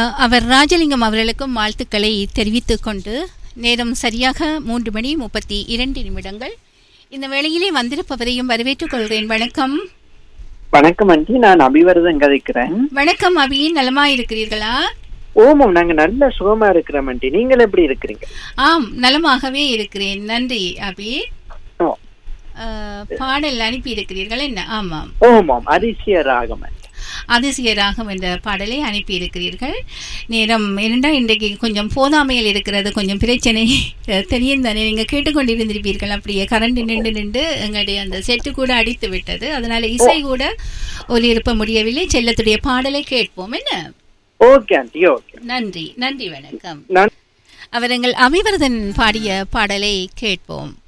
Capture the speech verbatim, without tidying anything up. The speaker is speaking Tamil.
அவர் ராஜலிங்கம் அவர்களுக்கும் வாழ்த்துக்களை தெரிவித்துக் கொண்டு நேரம் சரியாக மூன்று மணி முப்பத்தி இரண்டு நிமிடங்கள். இந்த வேளையிலே வந்திருப்பவரையும் வரவேற்றுக் கொள்கிறேன். வணக்கம். வணக்கம் ஆண்டி, நான் அபிவர்தன் கதைக்கிறேன். வணக்கம் அபி, நலமா இருக்கிறீர்களா? ஓமம், நாங்க நல்ல சுகமா இருக்கிறோம் ஆண்டி. நீங்கள் எப்படி இருக்கிறீங்க? ஆம், நலமாகவே இருக்கிறேன், நன்றி அபி. பாடல் அனுப்பி இருக்கிறீர்கள் என்ன? ஆமாம், ஓமாம், அதிசய ராகம். அதிசய ராகம் என்ற பாடலை அனுப்பி இருக்கிறீர்கள். நேரம் இரண்டா இன்றைக்கு கொஞ்சம் போதாமையில் இருக்கிறது, கொஞ்சம் பிரச்சனை தெரியும் தானே. நீங்க கேட்டுக்கொண்டிருந்திருப்பீர்கள், அப்படியே கரண்ட் நின்று நின்று எங்களுடைய அந்த செட்டு கூட அடித்து விட்டது. அதனால இசை கூட ஒலியிருப்ப முடியவில்லை. செல்லத்துடைய பாடலை கேட்போம் என்ன? Okay aunty, okay. நன்றி, நன்றி, வணக்கம். நான் அவர் எங்கள் அபிவர்தன் பாடிய பாடலை கேட்போம்.